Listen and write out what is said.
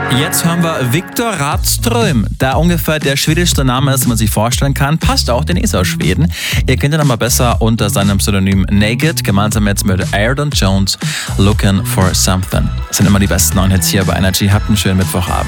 Jetzt hören wir Viktor Rydström, der ungefähr der schwedischste Name ist, den man sich vorstellen kann. Passt auch, denn er ist aus Schweden. Ihr kennt ihn aber besser unter seinem Pseudonym Naked, gemeinsam jetzt mit Ayrton Jones, Looking for Something. Das sind immer die besten neuen Hits hier bei Energy. Habt einen schönen Mittwochabend.